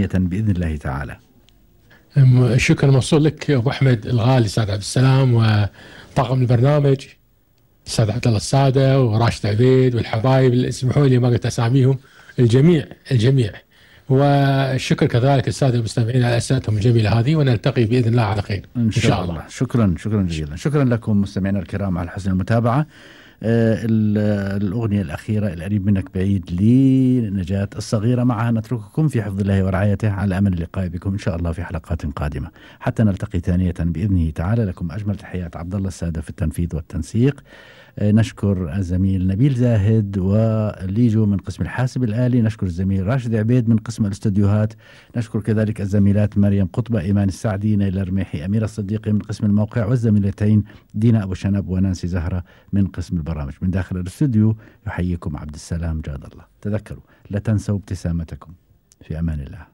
ثانية بإذن الله تعالى. شكرا موصول لك أبو أحمد الغالي أستاذ عبد السلام وطاقم البرنامج أستاذ عبد الله السادة وراشد عبيد والحبايب اللي اسمحوا لي ما قلت أساميهم، الجميع. والشكر كذلك السادة المستمعين على أسئلتهم الجميلة هذه، ونلتقي بإذن الله على خير إن شاء الله. شكرا جزيلا. شكرا لكم مستمعينا الكرام على حسن المتابعة. الأغنية الأخيرة القريب منك بعيد لنجاة الصغيرة، معها نترككم في حفظ الله ورعايته، على أمل اللقاء بكم إن شاء الله في حلقات قادمة حتى نلتقي ثانية بإذنه تعالى. لكم أجمل تحيات عبد الله السادة في التنفيذ والتنسيق. نشكر الزميل نبيل زاهد وليجو من قسم الحاسب الآلي، نشكر الزميل راشد عبيد من قسم الاستوديوهات، نشكر كذلك الزميلات مريم قطبة، إيمان السعدي، نيلة رميحي، أميرة الصديقي من قسم الموقع، والزميلتين دينا أبو شنب ونانسي زهرة من قسم البرامج. من داخل الاستوديو يحييكم عبد السلام جاد الله. تذكروا لا تنسوا ابتسامتكم. في أمان الله.